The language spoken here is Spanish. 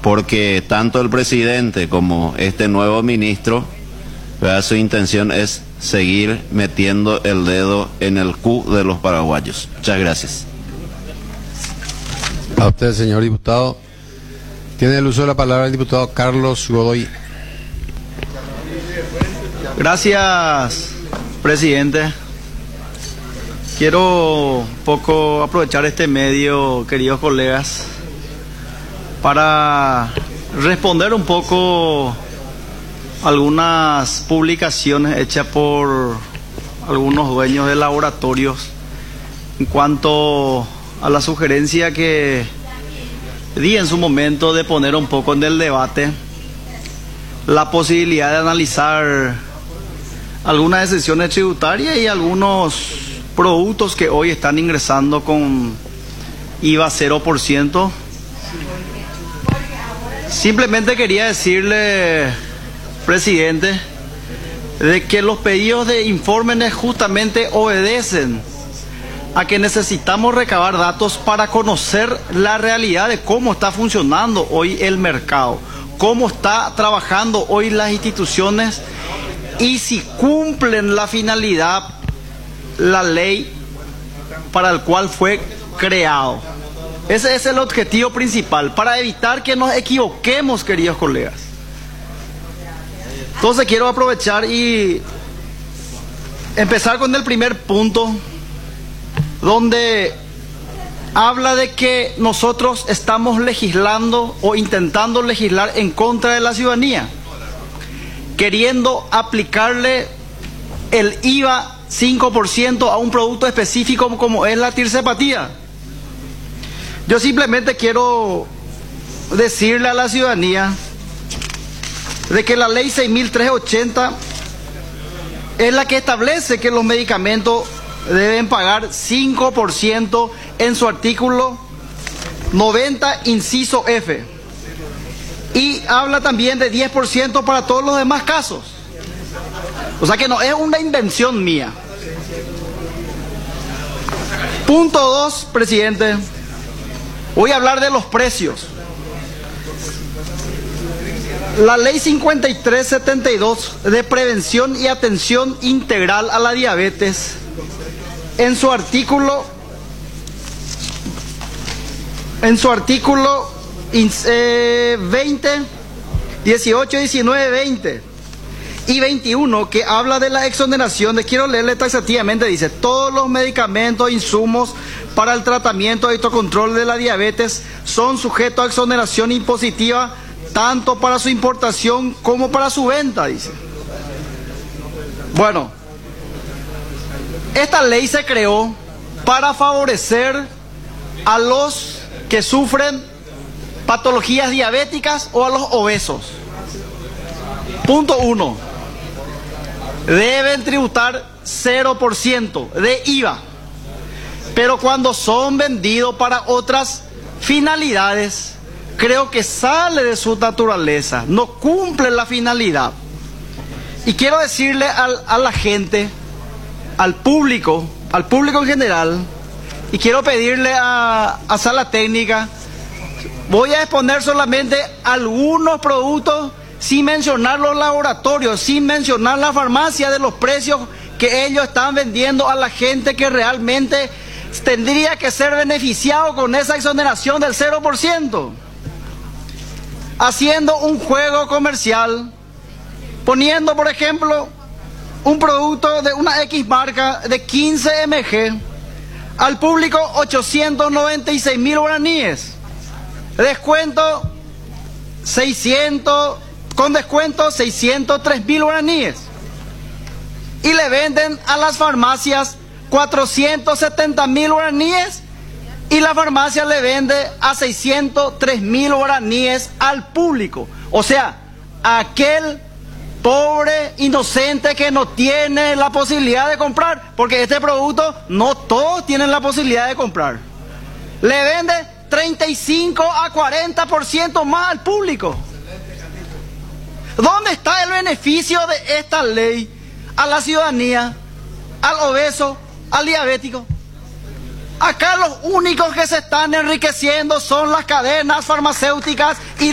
porque tanto el presidente como este nuevo ministro, ¿verdad?, su intención es seguir metiendo el dedo en el Q de los paraguayos. Muchas gracias. A usted, señor diputado. Tiene el uso de la palabra el diputado Carlos Godoy. Gracias, presidente. Quiero un poco aprovechar este medio, queridos colegas, para responder un poco algunas publicaciones hechas por algunos dueños de laboratorios en cuanto a la sugerencia que di en su momento de poner un poco en el debate la posibilidad de analizar algunas exenciones tributarias y algunos productos que hoy están ingresando con IVA 0%. Simplemente quería decirle, presidente, de que los pedidos de informes justamente obedecen a que necesitamos recabar datos para conocer la realidad de cómo está funcionando hoy el mercado, cómo está trabajando hoy las instituciones y si cumplen la finalidad, la ley para el cual fue creado. Ese es el objetivo principal, para evitar que nos equivoquemos, queridos colegas. Entonces quiero aprovechar y empezar con el primer punto, donde habla de que nosotros estamos legislando o intentando legislar en contra de la ciudadanía, queriendo aplicarle el IVA 5% a un producto específico como es la tirsepatía. Yo simplemente quiero decirle a la ciudadanía de que la ley 6.380 es la que establece que los medicamentos deben pagar 5% en su artículo 90, inciso F. Y habla también de 10% para todos los demás casos. O sea que no es una invención mía. Punto 2, presidente. Voy a hablar de los precios. La ley 5372 de prevención y atención integral a la diabetes, en su artículo 20, 18, 19, 20 y 21, que habla de la exoneración, quiero leerle taxativamente, dice: todos los medicamentos e insumos para el tratamiento y autocontrol de la diabetes son sujetos a exoneración impositiva, tanto para su importación como para su venta, dice. Bueno, esta ley se creó para favorecer a los que sufren patologías diabéticas o a los obesos. Punto 1. Deben tributar 0% de IVA, pero cuando son vendidos para otras finalidades, creo que sale de su naturaleza, no cumple la finalidad. Y quiero decirle a la gente, al público en general, y quiero pedirle a Sala Técnica, voy a exponer solamente algunos productos sin mencionar los laboratorios, sin mencionar la farmacia, de los precios que ellos están vendiendo a la gente que realmente tendría que ser beneficiado con esa exoneración del 0%. Haciendo un juego comercial, poniendo, por ejemplo, un producto de una X marca de 15 mg al público 896.000 guaraníes, descuento 600, con descuento 603.000 guaraníes, y le venden a las farmacias 470.000 guaraníes, y la farmacia le vende a 603.000 guaraníes al público. O sea, aquel pobre inocente que no tiene la posibilidad de comprar, porque este producto no todos tienen la posibilidad de comprar, le vende 35 a 40% más al público. ¿Dónde está el beneficio de esta ley a la ciudadanía, al obeso, al diabético? Acá los únicos que se están enriqueciendo son las cadenas farmacéuticas y